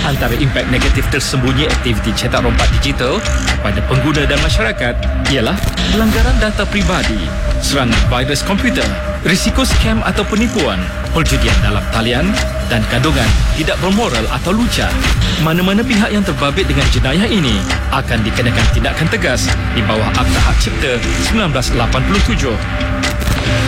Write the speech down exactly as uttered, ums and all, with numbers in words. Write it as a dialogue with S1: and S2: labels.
S1: Antara impak negatif tersembunyi aktiviti cetak rompak digital pada pengguna dan masyarakat ialah pelanggaran data peribadi, serangan virus komputer, risiko scam atau penipuan, perjudian dalam talian dan kandungan tidak bermoral atau lucah. Mana-mana pihak yang terbabit dengan jenayah ini akan dikenakan tindakan tegas di bawah Akta Hak Cipta seribu sembilan ratus lapan puluh tujuh.